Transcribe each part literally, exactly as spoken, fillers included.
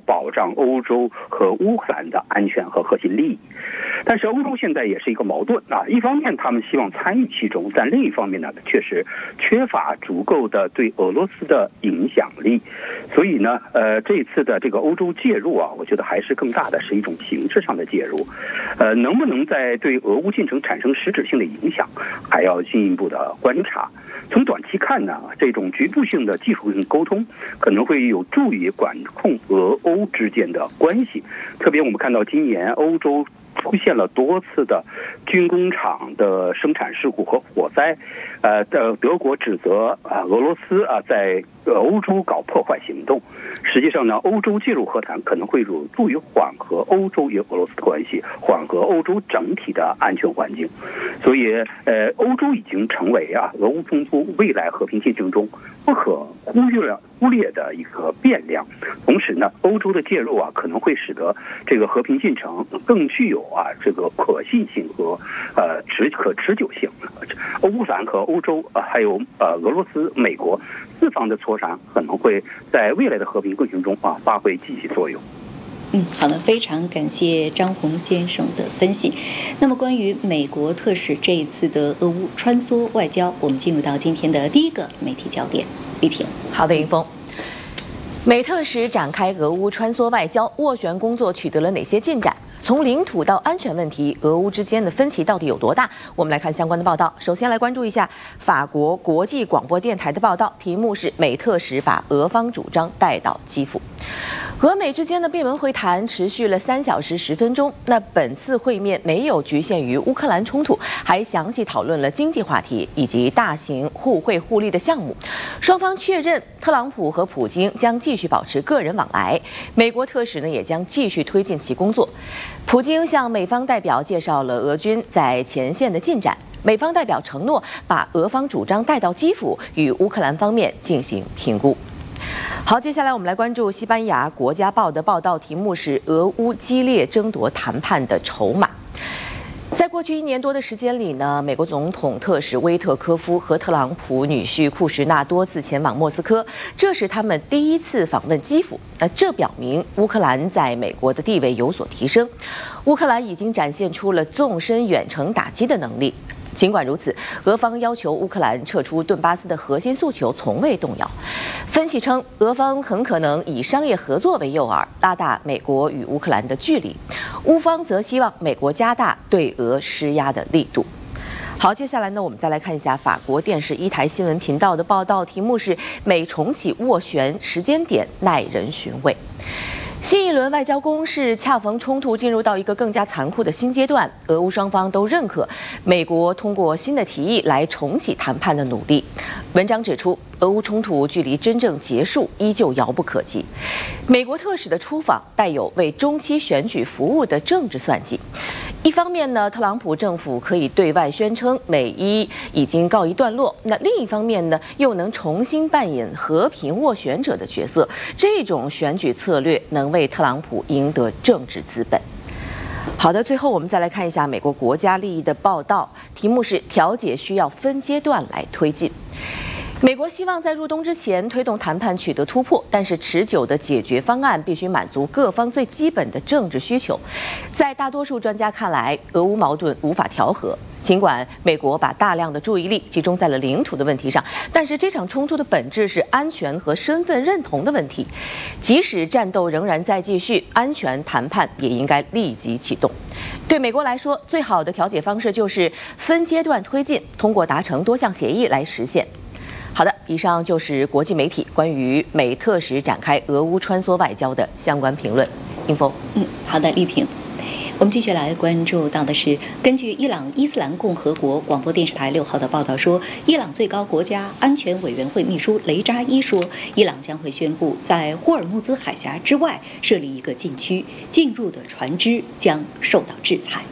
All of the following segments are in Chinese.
保障欧洲和乌克兰的安全和核心利益。但是欧洲现在也是一个矛盾啊，一方面他们希望参与其中，但另一方面呢，确实缺乏足够的对俄罗斯的影响力。所以呢，呃，这次的这个欧洲介入啊，我觉得还是更大的是一种形式上的介入，呃，能不能在对俄乌进程产生实质性的影响，还要进一步的观察。从短期看呢，这种局部性的技术性沟通可能会有助于管控俄欧之间的关系。特别我们看到今年欧洲出现了多次的军工厂的生产事故和火灾，呃，德国指责啊俄罗斯啊在欧洲搞破坏行动。实际上呢，欧洲介入和谈可能会有助于缓和欧洲与俄罗斯的关系，缓和欧洲整体的安全环境。所以，呃，欧洲已经成为啊俄乌冲突未来和平进程中不可忽略忽略的一个变量。同时呢，欧洲的介入啊，可能会使得这个和平进程更具有啊这个可信性和呃持可持久性。乌克兰和欧洲啊，还有呃俄罗斯、美国四方的磋商，可能会在未来的和平过程中啊发挥积极作用。 嗯，好的，非常感谢张宏先生的分析。那么，关于美国特使这一次的俄乌穿梭外交，我们进入到今天的第一个媒体焦点。李平， 好的，云峰。美特使展开俄乌穿梭外交，斡旋工作取得了哪些进展？从领土到安全问题，俄乌之间的分歧到底有多大？我们来看相关的报道。首先来关注一下法国国际广播电台的报道，题目是美特使把俄方主张带到基辅。俄美之间的闭门会谈持续了三小时十分钟。那本次会面没有局限于乌克兰冲突，还详细讨论了经济话题以及大型互惠互利的项目。双方确认，特朗普和普京将继续保持个人往来，美国特使呢也将继续推进其工作。普京向美方代表介绍了俄军在前线的进展，美方代表承诺把俄方主张带到基辅，与乌克兰方面进行评估。好，接下来我们来关注西班牙国家报的报道，题目是俄乌激烈争夺谈判的筹码。在过去一年多的时间里呢，美国总统特使威特科夫和特朗普女婿库什纳多次前往莫斯科，这是他们第一次访问基辅。那这表明乌克兰在美国的地位有所提升，乌克兰已经展现出了纵深远程打击的能力。尽管如此，俄方要求乌克兰撤出顿巴斯的核心诉求从未动摇。分析称，俄方很可能以商业合作为诱饵，拉大美国与乌克兰的距离；乌方则希望美国加大对俄施压的力度。好，接下来呢，我们再来看一下法国电视一台新闻频道的报道，题目是“美重启斡旋时间点耐人寻味”。新一轮外交攻势恰逢冲突进入到一个更加残酷的新阶段，俄乌双方都认可美国通过新的提议来重启谈判的努力。文章指出，俄乌冲突距离真正结束依旧遥不可及。美国特使的出访带有为中期选举服务的政治算计。一方面呢，特朗普政府可以对外宣称美伊已经告一段落，那另一方面呢，又能重新扮演和平斡旋者的角色。这种选举策略能为特朗普赢得政治资本。好的，最后我们再来看一下美国国家利益的报道，题目是调解需要分阶段来推进。美国希望在入冬之前推动谈判取得突破，但是持久的解决方案必须满足各方最基本的政治需求。在大多数专家看来，俄乌矛盾无法调和。尽管美国把大量的注意力集中在了领土的问题上，但是这场冲突的本质是安全和身份认同的问题。即使战斗仍然在继续，安全谈判也应该立即启动。对美国来说，最好的调解方式就是分阶段推进，通过达成多项协议来实现。好的，以上就是国际媒体关于美特使展开俄乌穿梭外交的相关评论。英峰， 嗯，好的，丽萍。我们继续来关注到的是，根据伊朗伊斯兰共和国广播电视台六号的报道说，伊朗最高国家安全委员会秘书雷扎伊说，伊朗将会宣布在霍尔木兹海峡之外设立一个禁区，进入的船只将受到制裁。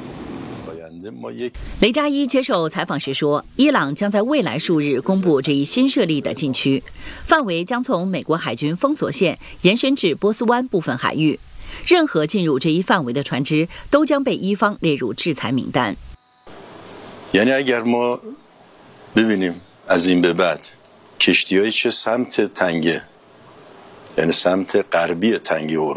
雷扎伊接受采访时说，伊朗将在未来数日公布这一新设立的禁区，范围将从美国海军封锁线延伸至波斯湾部分海域，任何进入这一范围的船只都将被伊方列入制裁名单。 یعنی اگر ما ببینیم از این به بعد کشتی‌های چه سمت تنگه یعنی سمت غربی تنگه